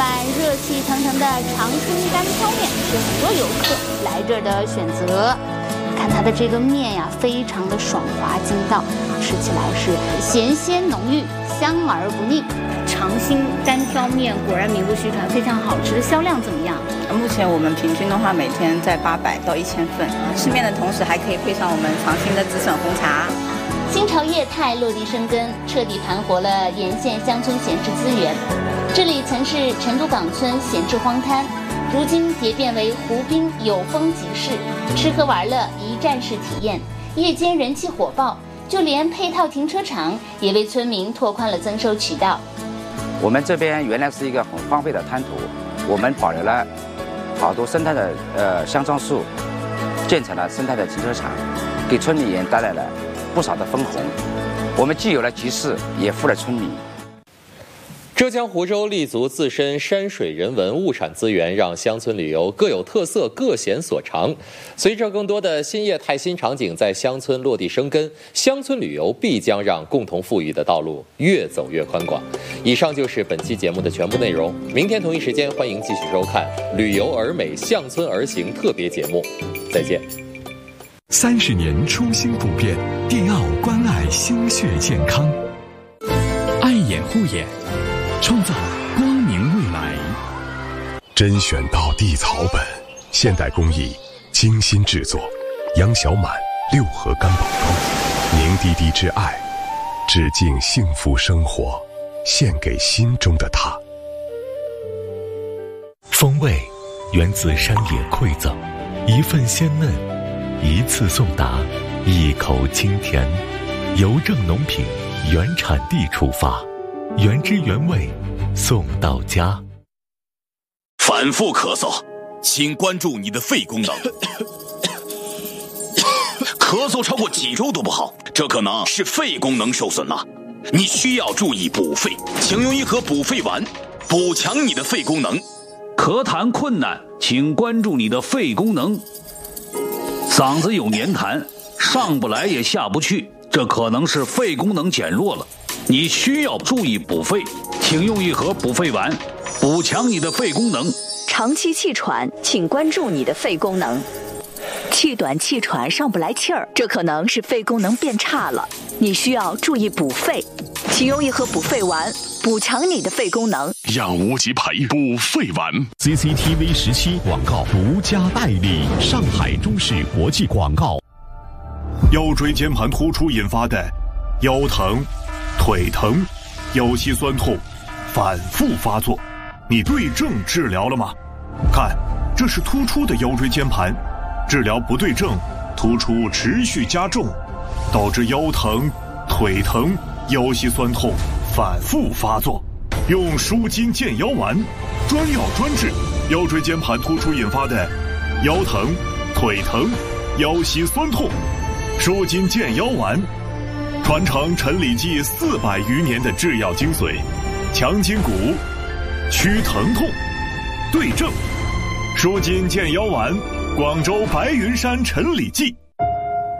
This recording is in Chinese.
来，热气腾腾的长春干挑面是很多游客来这儿的选择。看它的这个面呀，非常的爽滑筋道，吃起来是咸鲜浓郁，香而不腻。长兴干挑面果然名不虚传，非常好吃。销量怎么样？ 目前我们平均的话，每天在800到1000份。吃面的同时，还可以配上我们长兴的紫笋红茶。 新潮业态落地生根，彻底盘活了沿线乡村闲置资源。这里曾是成都港村闲置荒滩，如今蝶变为湖滨有风集市，吃喝玩乐一站式体验，夜间人气火爆，就连配套停车场也为村民拓宽了增收渠道。 我们这边原来是一个很荒废的滩涂，我们保留了好多生态的香樟树，建成了生态的停车场，给村里人带来了不少的分红。我们既有了集市，也富了村民。 浙江湖州立足自身山水人文物产资源，让乡村旅游各有特色，各显所长。随着更多的新业态新场景在乡村落地生根，乡村旅游必将让共同富裕的道路越走越宽广。以上就是本期节目的全部内容，明天同一时间欢迎继续收看《旅游而美，乡村而行》特别节目，再见。 30年初心不变，电奥关爱心血健康，爱眼护眼，创造光明未来。 甄选到地草本，现代工艺，精心制作，杨小满6盒干宝装，凝滴滴之爱，致敬幸福生活，献给心中的他。 风味源自山野馈赠，一份鲜嫩，一次送达，一口清甜。邮政农品原产地出发，原汁原味送到家。 反复咳嗽，请关注你的肺功能。咳嗽超过几周都不好，这可能是肺功能受损了。你需要注意补肺，请用一盒补肺丸，补强你的肺功能。 咳痰困难，请关注你的肺功能。嗓子有黏痰，上不来也下不去，这可能是肺功能减弱了。你需要注意补肺，请用一盒补肺丸，补强你的肺功能。 长期气喘，请关注你的肺功能。气短气喘上不来气儿，这可能是肺功能变差了，你需要注意补肺，请用一盒补肺丸，补强你的肺功能。 让无极培补肺丸。 CCTV 17广告独家代理，上海中视国际广告。 腰椎间盘突出引发的腰疼、腿疼、腰膝酸痛反复发作，你对症治疗了吗？看，这是突出的腰椎间盘，治疗不对症，突出持续加重，导致腰疼、腿疼、腰膝酸痛反复发作。用舒筋健腰丸，专药专治腰椎间盘突出引发的腰疼、腿疼、腰膝酸痛。舒筋健腰丸传承陈李济400余年的制药精髓，强筋骨，祛疼痛，对症。舒筋健腰丸，广州白云山陈李济。